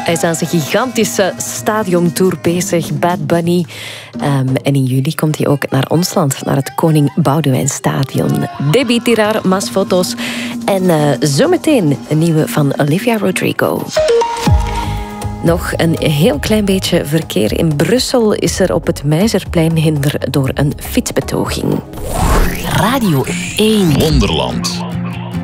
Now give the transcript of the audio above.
hij is aan zijn gigantische stadiontour bezig, Bad Bunny. En in juli komt hij ook naar ons land, naar het Koning Boudewijn Stadion. Debbie Tirar, Masfoto's. En zometeen een nieuwe van Olivia Rodrigo. Nog een heel klein beetje verkeer. In Brussel is er op het Meizerplein hinder door een fietsbetoging. Radio 1. Wonderland.